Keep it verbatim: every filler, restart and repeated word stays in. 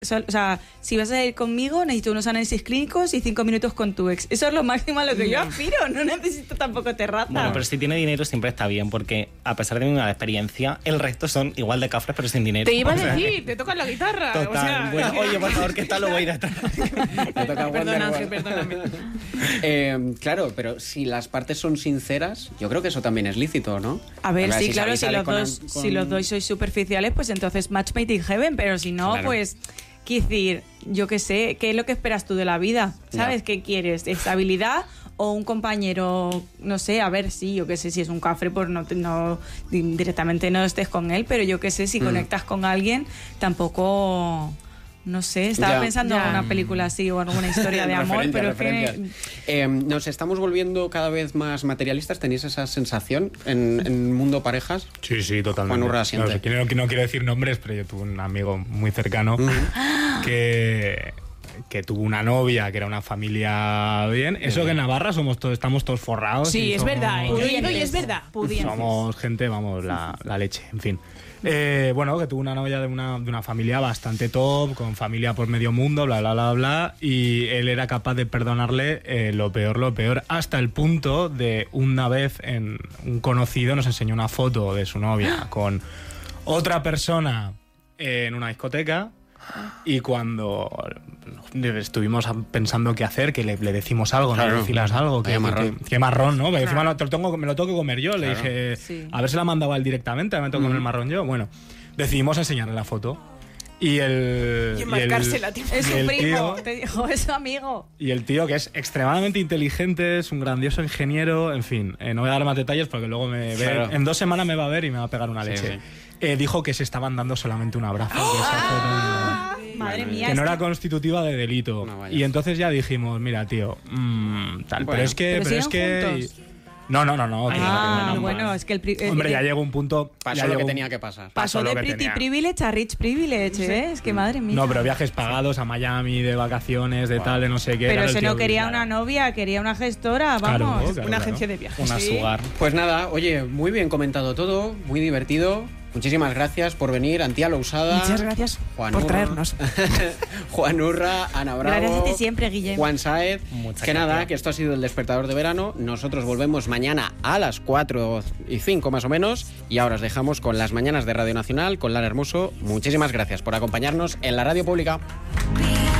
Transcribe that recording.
O sea, si vas a ir conmigo, necesito unos análisis clínicos y cinco minutos con tu ex. Eso es lo máximo a lo que yo aspiro. No necesito tampoco terraza. Bueno, pero si tiene dinero siempre está bien, porque a pesar de una experiencia, el resto son igual de cafres, pero sin dinero. Te iba a o sea, decir, te tocan la guitarra. Total. O sea, Bueno, oye, por favor, ¿qué tal lo voy a ir atrás? Me toca Perdona, Ángel, Wonderwall. perdóname. Eh, claro, pero si las partes son sinceras, yo creo que eso también es lícito, ¿no? A ver, A ver, sí, si claro, Xavi si sale los, con- dos, con- si los dos sois superficiales, pues entonces match made in heaven, pero si no, Claro. pues, quiero decir, yo qué sé, ¿qué es lo que esperas tú de la vida? ¿Sabes? Ya. ¿Qué quieres? ¿Estabilidad o un compañero, no sé, a ver, sí, yo qué sé, si es un cafre, pues no, te- no directamente no estés con él, pero yo qué sé, si Mm. conectas con alguien, tampoco... No sé, estaba Ya. pensando Ya. en una película así o alguna historia de amor, Referencias, pero es que... referencias. Eh, nos estamos volviendo cada vez más materialistas. ¿Tenéis esa sensación en, en mundo parejas? Sí, sí, totalmente. Juan Urra no, asiente. sé, no, no quiero decir nombres, pero yo tuve un amigo muy cercano que, que tuvo una novia que era una familia bien. Eso que en Navarra somos todos, estamos todos forrados. Sí, y es somos- verdad. ¿eh? Yo he ido y es verdad. Pudientes. Somos gente, vamos, la, la leche, en fin. Eh, bueno, que tuvo una novia de una, de una familia bastante top, con familia por medio mundo, bla, bla, bla, bla, y él era capaz de perdonarle eh, lo peor, lo peor, hasta el punto de una vez en un conocido nos enseñó una foto de su novia con otra persona en una discoteca. Y cuando estuvimos pensando qué hacer, que le, le decimos algo, Claro. ¿no? Le decimos algo, que Vaya marrón. que- que marrón, ¿no? Porque encima no, te lo tengo, me lo tengo que comer yo. Le Claro. dije, Sí. a ver si la mandaba él directamente, me tengo que comer el marrón yo. Bueno, decidimos enseñarle la foto. Y el. Y el- enmarcársela, tío. Es y su el primo, tío- te dijo, es su amigo. y el tío, que es extremadamente inteligente, es un grandioso ingeniero, en fin, eh, no voy a dar más detalles porque luego me ve, Claro. en dos semanas me va a ver y me va a pegar una Sí, leche. sí. Eh, dijo que se estaban dando solamente un abrazo. que esa foto- Madre mía. que es no que- era constitutiva de delito. No, vaya. Y entonces ya dijimos, mira, tío, mm, tal, Bueno. pero es que... ¿Pero Pero es siguen que juntos? no, no, no, no. que- Ah, que no, bueno, no. es que el... pri- el- Hombre, ya el- llegó un punto... Pasó ya lo llegó que un- tenía que pasar. Pasó pasó lo de que pretty tenía. privilege a rich privilege, ¿eh? Es que madre mía. No, pero viajes pagados a Miami, de vacaciones, de tal, de no sé qué. Pero era el ese tío no que- quería claro. una novia, quería una gestora, Claro, vamos. claro, Una claro. agencia de viajes. Una Sí. sugar. Pues nada, oye, muy bien comentado todo, muy divertido. Muchísimas gracias por venir, Antía Lousada. Muchas gracias Juan por Urra. traernos. Juan Urra, Ana Bravo. Gracias a ti siempre, Guillem. Juan Saez. Muchas que nada, gracias. que esto ha sido el despertador de verano. Nosotros volvemos mañana a las cuatro y cinco más o menos. Y ahora os dejamos con las mañanas de Radio Nacional, con Lara Hermoso. Muchísimas gracias por acompañarnos en la radio pública.